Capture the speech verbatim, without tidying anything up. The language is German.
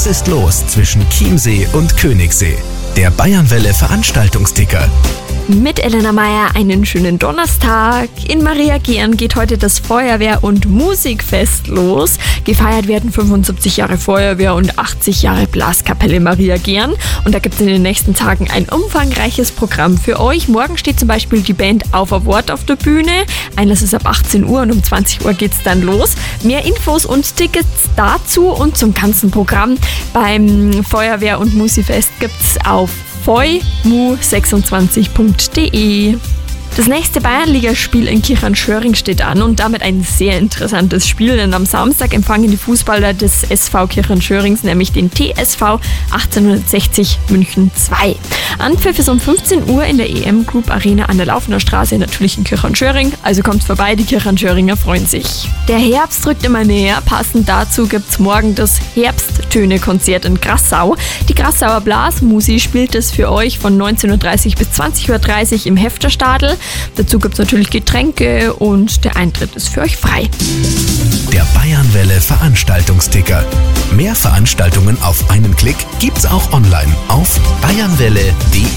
Was ist los zwischen Chiemsee und Königssee? Der Bayernwelle Veranstaltungsticker. Mit Elena Meyer einen schönen Donnerstag. In Mariagern geht heute das Feuerwehr- und Musikfest los. Gefeiert werden fünfundsiebzig Jahre Feuerwehr und achtzig Jahre Blaskapelle Mariagern. Und da gibt es in den nächsten Tagen ein umfangreiches Programm für euch. Morgen steht zum Beispiel die Band Auf ein Wort auf der Bühne. Einlass ist ab achtzehn Uhr und um zwanzig Uhr geht's dann los. Mehr Infos und Tickets dazu und zum ganzen Programm beim Feuerwehr- und Musikfest gibt's auf feumu sechsundzwanzig punkt de. Das nächste Bayernligaspiel in Kirchanschöring steht an und damit ein sehr interessantes Spiel, denn am Samstag empfangen die Fußballer des S V Kirchanschörings nämlich den T S V achtzehnhundertsechzig München zwei. Anpfiff ist um fünfzehn Uhr in der E M Group Arena an der Laufener Straße, natürlich in Kirchanschöring, also kommt vorbei, die Kirchanschöringer freuen sich. Der Herbst rückt immer näher, passend dazu gibt's morgen das Herbsttöne-Konzert in Grassau. Die Grassauer Blasmusi spielt es für euch von neunzehn Uhr dreißig bis zwanzig Uhr dreißig im Hefterstadel. Dazu gibt es natürlich Getränke und der Eintritt ist für euch frei. Der Bayernwelle Veranstaltungsticker. Mehr Veranstaltungen auf einen Klick gibt's auch online auf bayernwelle punkt de.